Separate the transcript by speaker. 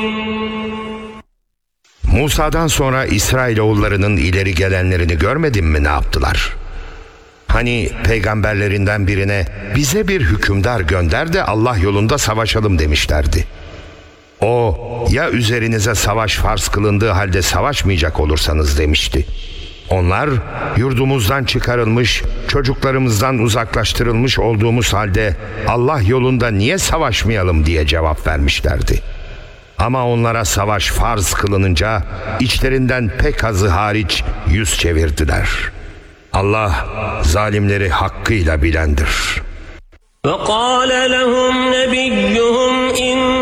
Speaker 1: Musa'dan sonra İsrailoğullarının ileri gelenlerini görmedin mi ne yaptılar? Hani peygamberlerinden birine bize bir hükümdar gönder de Allah yolunda savaşalım demişlerdi. O ya üzerinize savaş farz kılındığı halde savaşmayacak olursanız demişti. Onlar yurdumuzdan çıkarılmış, çocuklarımızdan uzaklaştırılmış olduğumuz halde Allah yolunda niye savaşmayalım diye cevap vermişlerdi. Ama onlara savaş farz kılınınca içlerinden pek azı hariç yüz çevirdiler. Allah zalimleri hakkıyla bilendir.
Speaker 2: وَقَالَ لَهُمْ نَبِيُّهُمْ